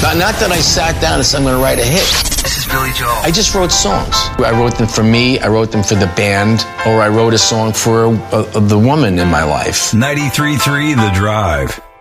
Not that I sat down and said I'm going to write a hit. This is Billy Joel. I just wrote songs. I wrote them for me, I wrote them for the band, or I wrote a song for the woman in my life. 93.3 The Drive.